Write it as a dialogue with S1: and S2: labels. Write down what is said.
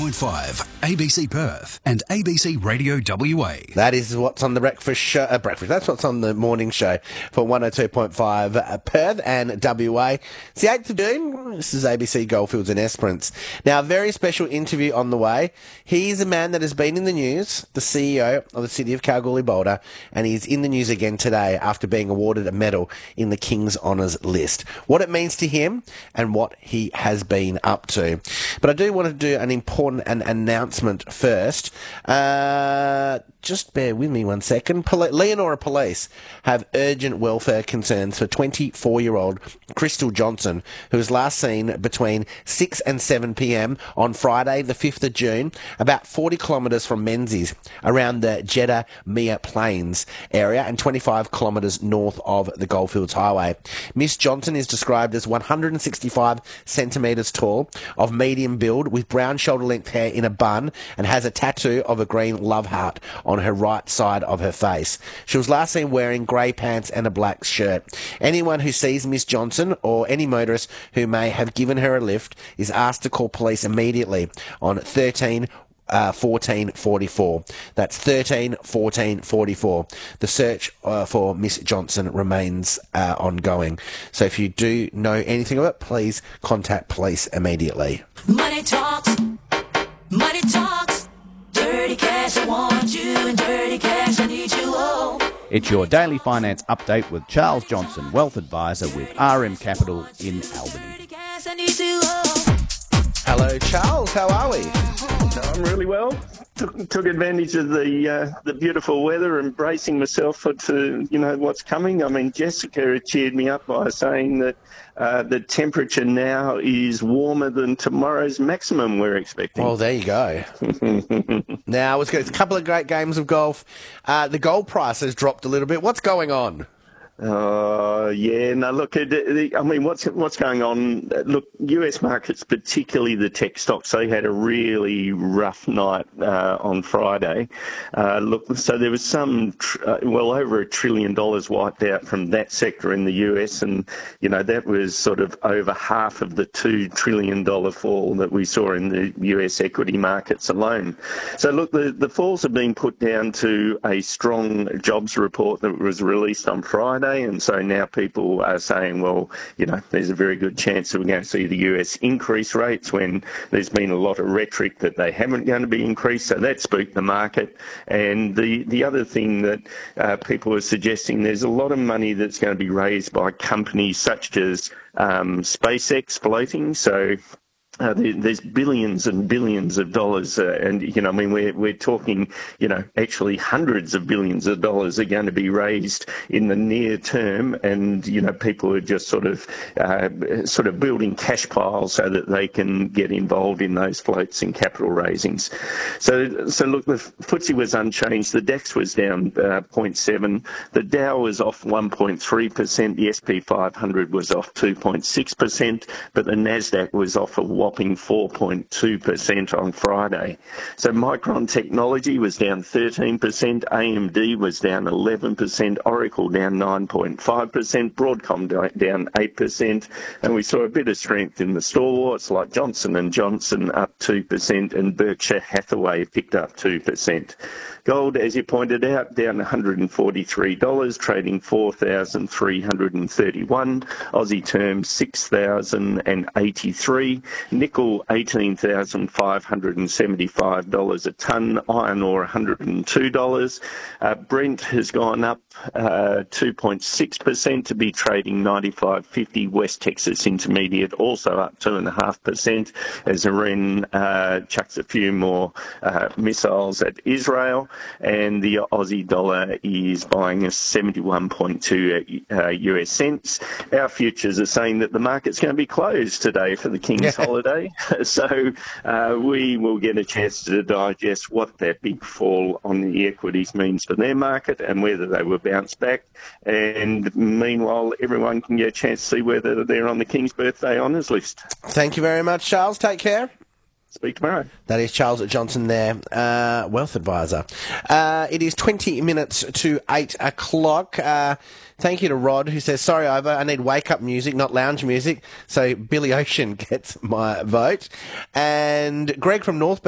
S1: 102.5 ABC Perth and ABC Radio WA.
S2: That is what's on the breakfast show. That's what's on the morning show for 102.5 Perth and WA. It's the 8th of June. This is ABC Goldfields and Esperance. Now, a very special interview on the way. He's a man that has been in the news, the CEO of the City of Kalgoorlie-Boulder, and he's in the news again today after being awarded a medal in the King's Honours list. What it means to him and what he has been up to. But I do want to do an important announcement first. Just bear with me one second. Leonora Police have urgent welfare concerns for 24-year-old Crystal Johnson, who was last seen between 6 and 7 p.m. on Friday, the 5th of June, about 40 kilometres from Menzies, around the Jeddah-Mia Plains area and 25 kilometres north of the Goldfields Highway. Miss Johnson is described as 165 centimetres tall, of medium build, with brown shoulder-length hair in a bun, and has a tattoo of a green love heart on her right side of her face. She was last seen wearing grey pants and a black shirt. Anyone who sees Miss Johnson or any motorist who may have given her a lift is asked to call police immediately on 13 14 44. That's 13 14 44. The search for Miss Johnson remains ongoing. So if you do know anything of it, please contact police immediately.
S3: Money talks, dirty cash, I want you, and dirty cash, I need you, oh.
S4: It's your daily finance update with Charles Johnson, Wealth Advisor with RM Capital in Albany.
S3: Dirty cash, I need you, oh.
S2: Hello, Charles. How are we?
S5: I'm really well. Took advantage of the beautiful weather and bracing myself for what's coming. I mean, Jessica cheered me up by saying that the temperature now is warmer than tomorrow's maximum we're expecting.
S2: Well, there you go. Now, it's a couple of great games of golf. The gold price has dropped a little bit. What's going on?
S5: Yeah. No, look, what's going on? Look, US markets, particularly the tech stocks, they had a really rough night on Friday. So there was some, over $1 trillion wiped out from that sector in the US, and, that was sort of over half of the $2 trillion fall that we saw in the US equity markets alone. So, look, the falls have been put down to a strong jobs report that was released on Friday. And so now people are saying, well, there's a very good chance that we're going to see the US increase rates when there's been a lot of rhetoric that they haven't going to be increased. So that spooked the market. And the other thing that people are suggesting, there's a lot of money that's going to be raised by companies such as SpaceX floating. So there's billions and billions of dollars, we're talking, actually hundreds of billions of dollars are going to be raised in the near term, and people are just sort of building cash piles so that they can get involved in those floats and capital raisings. So look, the FTSE was unchanged. The DAX was down 0.7. The Dow was off 1.3%. The SP 500 was off 2.6%, but the Nasdaq was off a whopping 4.2% on Friday. So Micron Technology was down 13%, AMD was down 11%, Oracle down 9.5%, Broadcom down 8%, and we saw a bit of strength in the stalwarts like Johnson & Johnson up 2%, and Berkshire Hathaway picked up 2%. Gold, as you pointed out, down $143, trading 4,331. Aussie terms 6,083. Nickel $18,575 a tonne. Iron ore $102. Brent has gone up 2.6% to be trading 95.50. West Texas Intermediate also up 2.5% as Iran chucks a few more missiles at Israel. And the Aussie dollar is buying us 71.2 US cents. Our futures are saying that the market's going to be closed today for the King's holiday. So we will get a chance to digest what that big fall on the equities means for their market and whether they will bounce back. And meanwhile, everyone can get a chance to see whether they're on the King's birthday honours list.
S2: Thank you very much, Charles. Take care.
S5: Speak tomorrow.
S2: That is Charles Johnson there, Wealth Advisor. It is 20 minutes to 8 o'clock. Thank you to Rod, who says, sorry, Ivor, I need wake-up music, not lounge music. So Billy Ocean gets my vote. And Greg from North